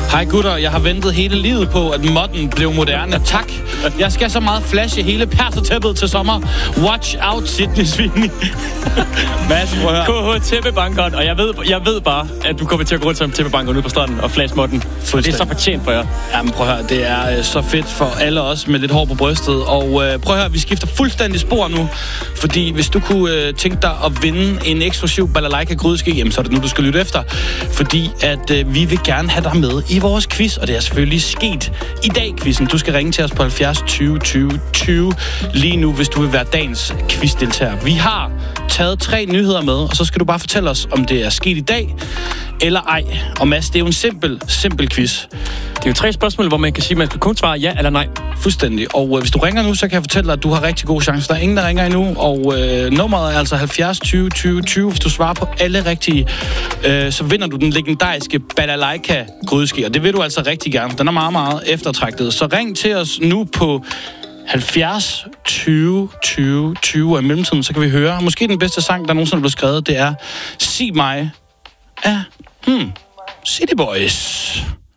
Hej gutter, jeg har ventet hele livet på, at modden blev moderne. Tak. Jeg skal så meget flashe hele persertæppet til sommer. Watch out, Sydney Sweeney. Mads, prøv at høre. KH Tæppebankeren, og jeg ved bare, at du kommer til at gå rundt som tæppebankeren ude på stranden og flash modden. Det er så fortjent for jer. Jamen prøv at høre, det er så fedt for alle os med lidt hår på brystet. Og prøv at høre, vi skifter fuldstændig spor nu. Fordi hvis du kunne tænke dig at vinde en eksklusiv balalaika grydeske, jamen så er det nu, du skal lytte efter. Fordi at vi vil gerne have dig med i vores quiz, og det er selvfølgelig sket i dag, quizzen. Du skal ringe til os på 70 20 20 20 lige nu, hvis du vil være dagens quizdeltager. Vi har taget 3 nyheder med, og så skal du bare fortælle os, om det er sket i dag eller ej. Og Mads, det er jo en simpel quiz. Det er jo 3 spørgsmål, hvor man kan sige, at man skal kun svare ja eller nej. Fuldstændig. Og hvis du ringer nu, så kan jeg fortælle dig, at du har rigtig gode chancer. Der er ingen, der ringer endnu, og nummeret er altså 70 20 20 20. Hvis du svarer på alle rigtige, så vinder du den legendariske balalaika grydeske, og det vil du altså rigtig gerne. Den er meget, meget eftertragtet. Så ring til os nu på 70 20 20 20, og i mellemtiden, så kan vi høre, måske den bedste sang, der nogensinde er blevet skrevet, det er Sig mig af City Boys.